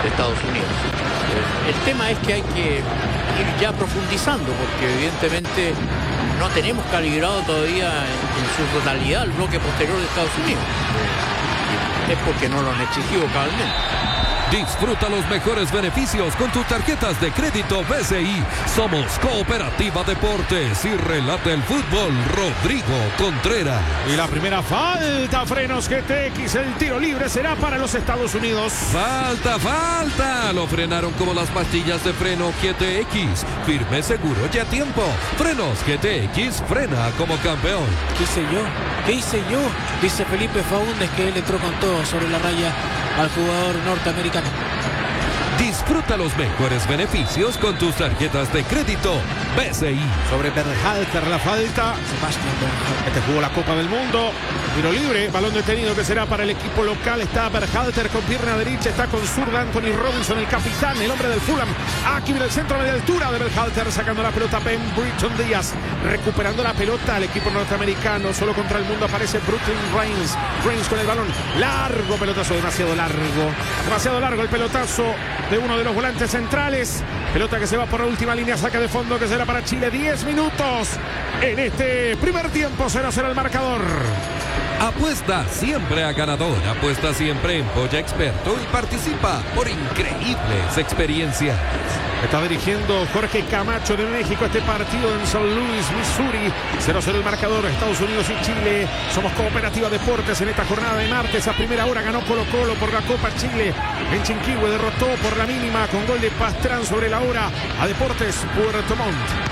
de Estados Unidos. El tema es que hay que ir ya profundizando, porque evidentemente no tenemos calibrado todavía en su totalidad el bloque posterior de Estados Unidos. Es porque no lo han exigido cabalmente. Disfruta los mejores beneficios con tus tarjetas de crédito BCI. Somos Cooperativa Deportes y relata el fútbol Rodrigo Contreras. Y la primera falta, Frenos GTX. El tiro libre será para los Estados Unidos. Falta. Lo frenaron como las pastillas de freno GTX. Firme, seguro y a tiempo. Frenos GTX, frena como campeón. ¿Qué hice yo? Dice Felipe Faúndez que él entró con todo sobre la raya al jugador norteamericano. Disfruta los mejores beneficios con tus tarjetas de crédito BCI. Sobre Berhalter la falta. Sebastián Berhalter. Este jugó la Copa del Mundo. Tiro libre, balón detenido que será para el equipo local. Está Berhalter con pierna derecha, está con zurda Anthony Robinson, el capitán, el hombre del Fulham. Aquí viene el centro a media altura de Berhalter, sacando la pelota Ben Britton Díaz, recuperando la pelota al equipo norteamericano. Solo contra el mundo aparece Brooklyn Reigns. Reigns con el balón. Largo pelotazo, demasiado largo el pelotazo de uno de los volantes centrales. Pelota que se va por la última línea, saque de fondo que será para Chile. 10 minutos en este primer tiempo. 0-0 el marcador. Apuesta siempre a ganador, apuesta siempre en Polla Experto y participa por increíbles experiencias. Está dirigiendo Jorge Camacho de México este partido en St. Louis, Missouri. 0-0 el marcador, Estados Unidos y Chile. Somos Cooperativa Deportes en esta jornada de martes. A primera hora ganó Colo-Colo por la Copa Chile. En Chinquihue derrotó por la mínima con gol de Pastrán sobre la hora a Deportes Puerto Montt.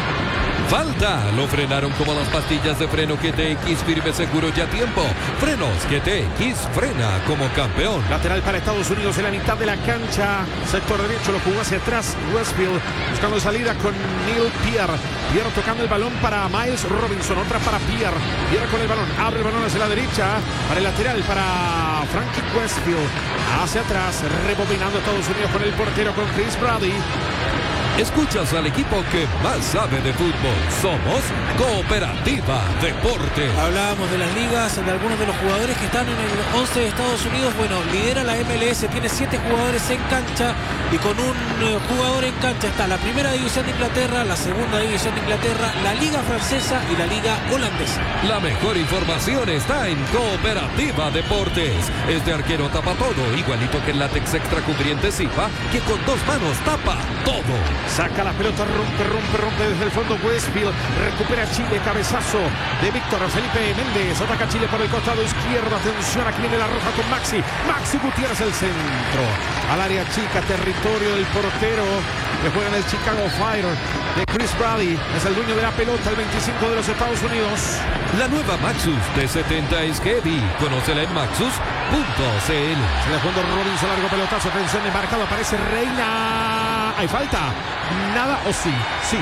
Falta, lo frenaron como las pastillas de freno GTX, firme, seguro y a tiempo. Frenos GTX, frena como campeón. Lateral para Estados Unidos en la mitad de la cancha. Sector derecho lo jugó hacia atrás Westfield, buscando salida con Neil Pierre. Pierre tocando el balón para Miles Robinson, otra para Pierre. Pierre con el balón, abre el balón hacia la derecha. Para el lateral, para Frankie Westfield. Hacia atrás, rebobinando Estados Unidos con el portero, con Chris Brady. Escuchas al equipo que más sabe de fútbol. Somos Cooperativa Deportes. Hablábamos de las ligas, de algunos de los jugadores que están en el 11 de Estados Unidos. Bueno, lidera la MLS, tiene 7 jugadores en cancha y con un jugador en cancha está la primera división de Inglaterra, la segunda división de Inglaterra, la liga francesa y la liga holandesa. La mejor información está en Cooperativa Deportes. Este arquero tapa todo, igualito que el látex extra cubriente Zipa, que con 2 manos tapa todo. Saca la pelota, rompe desde el fondo Westfield. Recupera Chile, cabezazo de Víctor Felipe Méndez. Ataca Chile por el costado izquierdo. Atención, aquí viene la roja con Maxi Gutiérrez, el centro. Al área chica, territorio del portero. Le juega en el Chicago Fire de Chris Brady. Es el dueño de la pelota, el 25 de los Estados Unidos. La nueva Maxus de 70 es heavy. Conócela en maxus.cl. Se le juega Robinson, largo pelotazo. Atención, marcado, aparece Reina. ¿Hay falta? Nada o sí. Sí,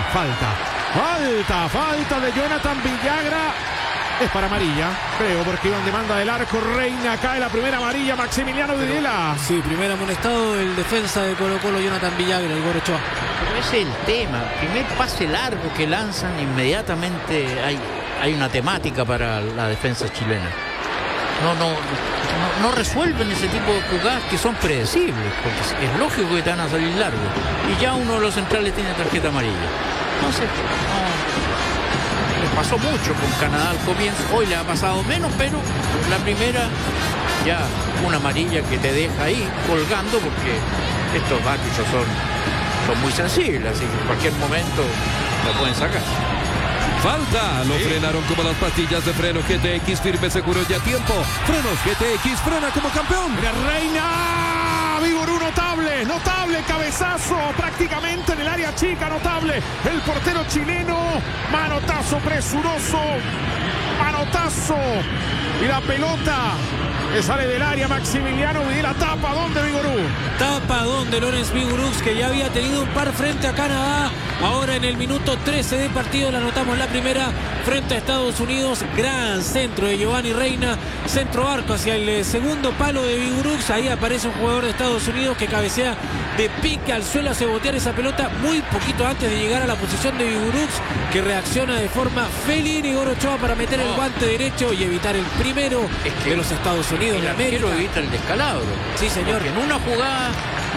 falta de Jonathan Villagra. Es para amarilla, creo, porque iba en demanda del arco. Reina, cae la primera amarilla. Maximiliano Videla. Sí, primer amonestado el defensa de Colo-Colo, Jonathan Villagra, el Goro Ochoa. Pero ese es el tema. Primer pase largo que lanzan, inmediatamente hay una temática para la defensa chilena. No resuelven ese tipo de jugadas que son predecibles, porque es lógico que te van a salir largos. Y ya uno de los centrales tiene tarjeta amarilla. Entonces, les pasó mucho con Canadá al comienzo. Hoy le ha pasado menos, pero la primera ya una amarilla que te deja ahí colgando, porque estos árbitros son muy sensibles, así que en cualquier momento lo pueden sacar. Falta, lo frenaron como las pastillas de freno GTX, firme, seguro y a tiempo. Frenos GTX, frena como campeón. Mira, Reina, Vigorú, notable cabezazo prácticamente en el área chica, notable. El portero chileno, manotazo presuroso, y la pelota que sale del área. Maximiliano Videla tapa donde Vigorú. Tapa donde Lorenz Vigorux, que ya había tenido un par frente a Canadá. Ahora en el minuto 13 de partido la anotamos la primera frente a Estados Unidos. Gran centro de Giovanni Reina. Centro arco hacia el segundo palo de Vigorux. Ahí aparece un jugador de Estados Unidos que cabecea de pique al suelo, hace botear esa pelota muy poquito antes de llegar a la posición de Vigorux, que reacciona de forma felina y Goro Ochoa para meter el guante derecho y evitar el primero de los Estados Unidos de América. Evita el descalabro. Sí, señor. Porque en una jugada